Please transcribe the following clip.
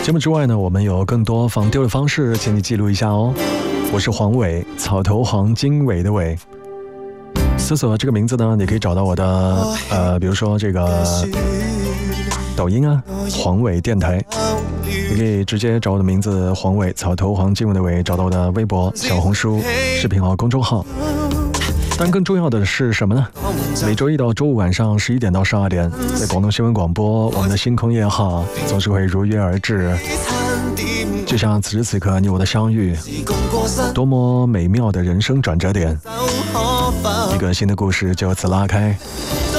节目之外呢，我们有更多防丢的方式，请你记录一下哦。我是黄伟，草头黄经纬的纬。搜索这个名字呢，你可以找到我的比如说这个抖音啊，黄伟电台。你可以直接找我的名字黄伟，草头黄经纬的纬，找到我的微博、小红书、视频号、公众号。但更重要的是什么呢？每周一到周五晚上11点到12点，在广东新闻广播，我们的星空夜话总是会如约而至。就像此时此刻你我的相遇，多么美妙的人生转折点，一个新的故事就此拉开。